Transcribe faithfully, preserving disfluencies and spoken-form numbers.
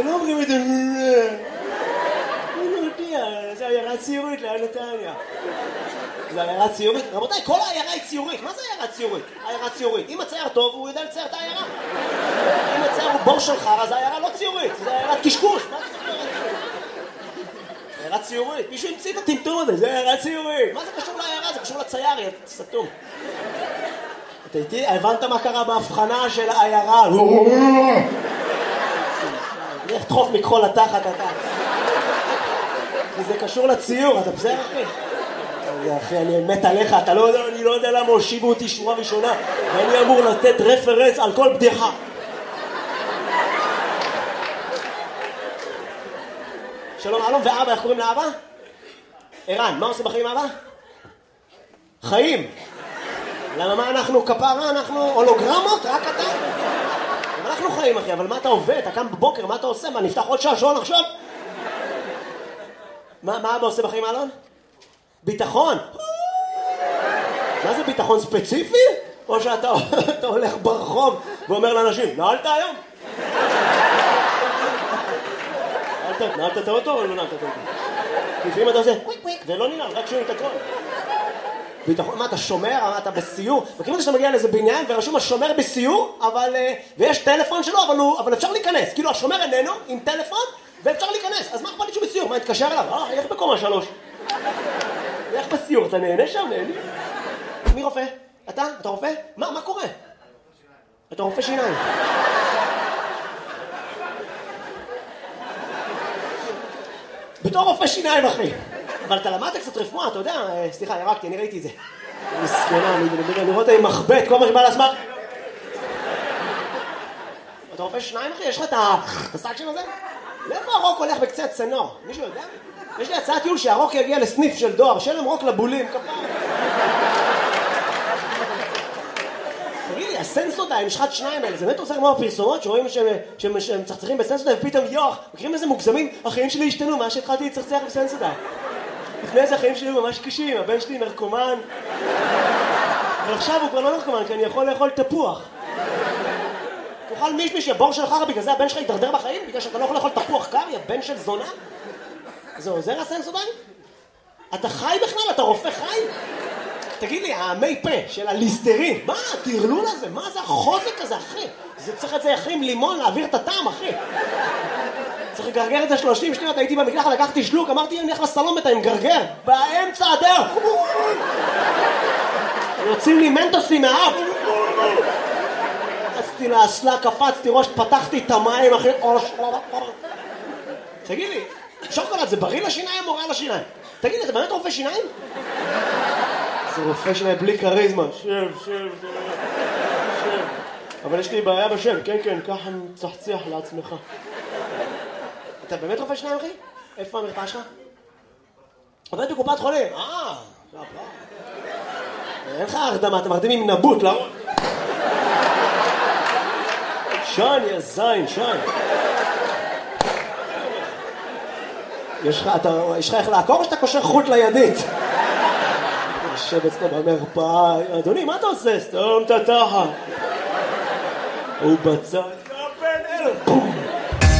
אתם לא אומרים את זה. אני לא יודע, זה עיירה ציורית ליד נתניה. זה עיירה ציורית? רבותיי, כל העיירה היא ציורית. מה זה עיירה ציורית? עיירה ציורית. אם הצייר טוב, הוא יודע לצייר את העיירה. אם הצייר הוא בור של חרא, זה העיירה לא ציורית. זה עיירת קשקוש. מה זה עיירה ציורית? מישהו המציא את הטמטום הזה, זה עיירה ציורית. מה זה קשור לעיירה? זה קשור לצייר, יא סתום. אתה איתי? הבנת מה קרה בהבחנה של העיירה? איך תחוף מכחול לתחת אתה? זה קשור לציור, אתה בסדר אחי? אחי, אני מת עליך, אתה לא יודע, אני לא יודע למה הושיבו אותי שורה ראשונה ואני אמור לתת רפרנס על כל בדיחה. שלום, אלון ואבא, איך קוראים לאבא? ערן, מה עושה בחיים אבא? חיים. למה מה אנחנו כפרה? אנחנו הולוגרמות? רק אתה? אנחנו חיים אחי, אבל מה אתה עובד? אתה קם בבוקר, מה אתה עושה? מה, נפתח עוד שעה שעון עכשיו? מה, מה אבא עושה בחיים אלון? ביטחון. מה זה ביטחון ספציפי? או שאתה אתה הולך ברחוב ואומר לאנשים, נעלת היום? נעלת, נעלת את האוטו או לא נעלת את האוטו? לפעמים אתה עושה קוויק קוויק ולא ננעל, רק שומעים את הכל. ביטחון, מה אתה שומר? מה אתה בסיור? מכירים את שאתה מגיע לאיזה בניין ורשום השומר בסיור, אבל, ויש טלפון שלו, אבל, הוא, אבל אפשר להיכנס. כאילו השומר איננו עם טלפון ואפשר להיכנס. אז מה אכפת לי שהוא בסיור? מה, התקשר אליו? אה, איך בקומה שלוש? איך בסיור? אתה נהנה שם? נהנה? מי רופא? אתה? אתה רופא? מה, מה קורה? אתה רופא שיניים. בתור רופא שיניים, אחי. אבל אתה למדת קצת רפואה, אתה יודע? סליחה, ירקתי, אני ראיתי את זה. מסכנה, אני רואה אותה עם מחבט, כל מה שבא לעצמה. אתה רופא שיניים, אחי? יש לך את הסאקשן הזה? לאיפה הרוק הולך בקצה הצנור? מישהו יודע? יש לי הצעת טיול שהרוק יגיע לסניף של דואר, שאין להם רוק לבולים, כפר. תגיד לי, הסנסודיים, משחת שניים האלה, זה באמת עושה כמו הפרסומות שרואים שהם מצחצחים בסנסודיים ופתאום יוח, מכירים איזה מוגזמים? החיים שלי השתנו, מה שהתחלתי לצחצח בסנסודיים. לפני זה החיים שלי היו ממש קשים, הבן שלי נרקומן. אבל עכשיו הוא כבר לא נרקומן, כי אני יכול לאכול תפוח. תאכל מישמי שהבור של חרא, בגלל זה הבן שלך ידרדר בחיים? בגלל שאתה לא יכול לאכול תפוח קר, יא בן של זונה? זה עוזר הסנסודיים? אתה חי בכלל? אתה רופא חי? תגיד לי, המי פה של הליסטרין, מה התרלול הזה? מה זה החוזק הזה, אחי? זה צריך את זה אחי עם לימון להעביר את הטעם, אחי. צריך לגרגר את זה שלושים שניות, הייתי במקלחת, לקחתי שלוק, אמרתי, אני הולך לסלון בתה עם גרגר, באמצע הדרך. יוצאים לי מנטוסים מהאף. רצתי לאסלה, קפצתי ראש, פתחתי את המים, אחי. תגיד לי, שוקולד זה בריא לשיניים או רע לשיניים? תגיד לי, אתה באמת רופא שיניים? זה רופא שיניים בלי קריזמה. שב, שב, שב. אבל יש לי בעיה בשם, כן, כן, ככה מצחצח לעצמך. אתה באמת רופא שיניים, אחי? איפה המרפאה שלך? עובד בקופת חולים. אה, אין לך הרדמה, אתה מרדים עם נבוט, לא? שן, יא זין, שן. יש לך איך לעקור או שאתה קושר חוט לידית? יושב אצלנו במרפאה. אדוני, מה אתה עושה? סתום את התחת. הוא בצד.